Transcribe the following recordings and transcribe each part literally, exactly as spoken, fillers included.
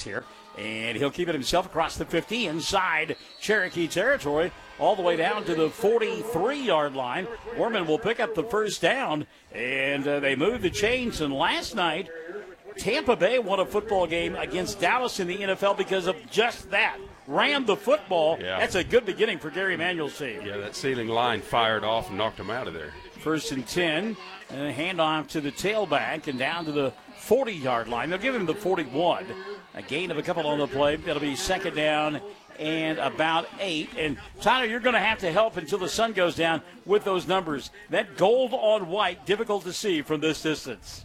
here. And he'll keep it himself across the fifty inside Cherokee territory all the way down to the forty-three-yard line. Orman will pick up the first down, and uh, they move the chains. And last night, Tampa Bay won a football game against Dallas in the N F L because of just that. Ran the football. Yeah. That's a good beginning for Gary Manuel's team. Yeah, that ceiling line fired off and knocked him out of there. First and ten, and a handoff to the tailback and down to the forty-yard line. They'll give him the forty-one. A gain of a couple on the play. It'll be second down and about eight. And, Tyler, you're going to have to help until the sun goes down with those numbers. That gold on white, difficult to see from this distance.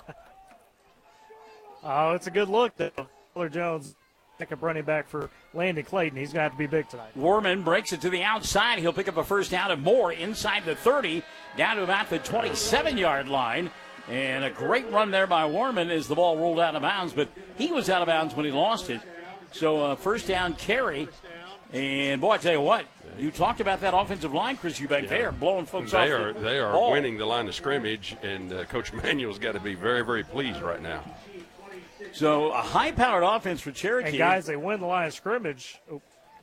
Oh, it's a good look, though. Taylor Jones, pickup running back for Landon Clayton. He's going to have to be big tonight. Warman breaks it to the outside. He'll pick up a first down and more inside the thirty, down to about the twenty-seven-yard line. And a great run there by Warman as the ball rolled out of bounds, but he was out of bounds when he lost it. So uh, first down carry. And, boy, I tell you what, you talked about that offensive line, Chris Eubank. Yeah. They are blowing folks they off are, the They are ball. winning the line of scrimmage, and uh, Coach Manuel's got to be very, very pleased right now. So a high-powered offense for Cherokee. And, guys, they win the line of scrimmage. Oh.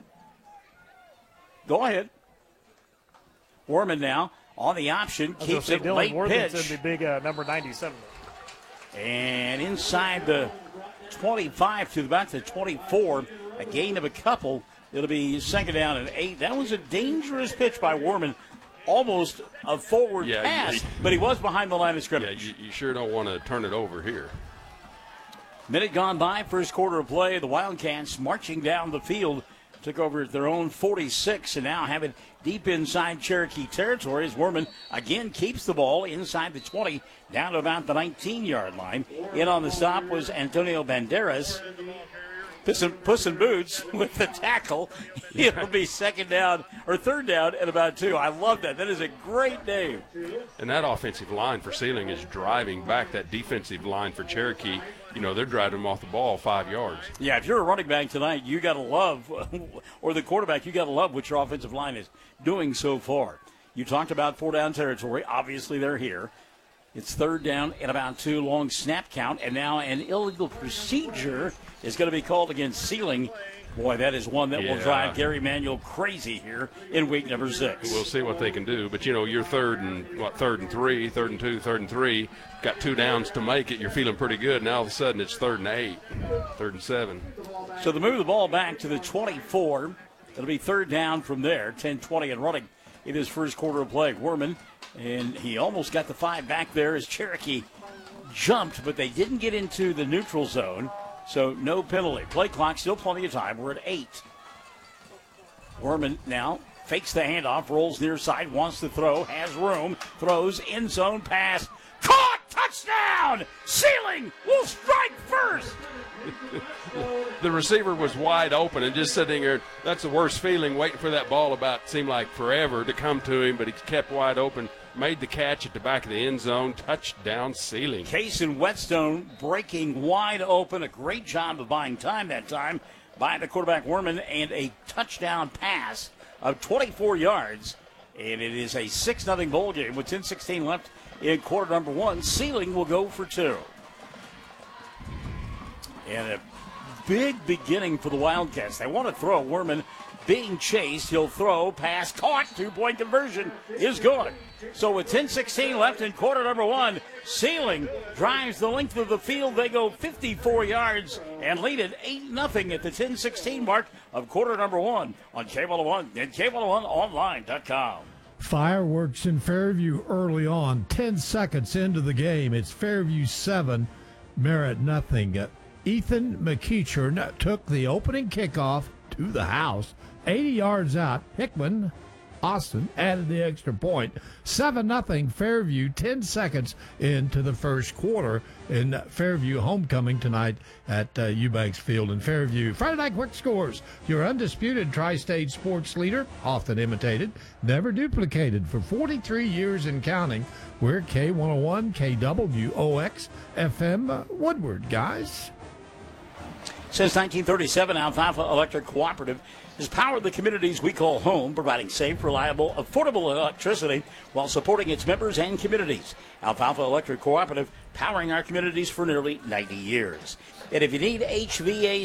Go ahead. Warman now on the option, keeps it late pitch. The big uh, number ninety-seven. And inside the twenty-five to about the twenty-four, a gain of a couple. It'll be second down and eight. That was a dangerous pitch by Warman, almost a forward yeah, pass, you, but he was behind the line of scrimmage. Yeah, you, you sure don't want to turn it over here. Minute gone by, first quarter of play. The Wildcats marching down the field. Took over at their own forty-six and now have it deep inside Cherokee territory as Warman again keeps the ball inside the twenty down to about the nineteen-yard line. In on the stop was Antonio Banderas. Puss in, Puss in Boots with the tackle. It'll be second down or third down at about two. I love that. That is a great name. And that offensive line for Sealing is driving back that defensive line for Cherokee. You know, they're driving them off the ball five yards. Yeah, if you're a running back tonight, you got to love, or the quarterback, you got to love what your offensive line is doing so far. You talked about four-down territory. Obviously, they're here. It's third down and about two, long snap count, and now an illegal procedure is going to be called against Sealing. Boy, that is one that yeah. will drive Gary Manuel crazy here in week number six. We'll see what they can do. But, you know, you're third and, what, third and three, third and two, third and three. Got two downs to make it. You're feeling pretty good. Now all of a sudden it's third and eight, third and seven. So they move the ball back to the twenty-four. It'll be third down from there, ten twenty and running in his first quarter of play. Warman, and he almost got the five back there as Cherokee jumped, but they didn't get into the neutral zone. So no penalty. Play clock, still plenty of time. We're at eight. Warman now fakes the handoff, rolls near side, wants to throw, has room, throws, end zone pass. Caught! Touchdown! Sealing will strike first! The receiver was wide open and just sitting there. That's the worst feeling, waiting for that ball about, seemed like forever to come to him, but he kept wide open. Made the catch at the back of the end zone. Touchdown, Sealing. Case and Whetstone breaking wide open. A great job of buying time that time by the quarterback, Warman, and a touchdown pass of twenty-four yards. And it is a six nothing bowl game with ten sixteen left in quarter number one. Sealing will go for two. And a big beginning for the Wildcats. They want to throw. Warman being chased. He'll throw. Pass caught. Two-point conversion is good. So with ten sixteen left in quarter number one, Sealing drives the length of the field. They go fifty-four yards and lead it eight nothing at the ten sixteen mark of quarter number one on K one oh one and K one oh one online dot com. Fireworks in Fairview early on, ten seconds into the game. It's Fairview seven, Merritt nothing. Uh, Ethan McEachern took the opening kickoff to the house, eighty yards out. Hickman Austin added the extra point. seven nothing Fairview, ten seconds into the first quarter in Fairview homecoming tonight at uh, Eubanks Field in Fairview. Friday Night Quick Scores, your undisputed tri-state sports leader, often imitated, never duplicated for forty-three years and counting. We're K one oh one, K W O X F M uh, Woodward, guys. Since nineteen thirty-seven, Alfalfa Electric Cooperative has powered the communities we call home, providing safe, reliable, affordable electricity while supporting its members and communities. Alfalfa Electric Cooperative, powering our communities for nearly ninety years. And if you need H V A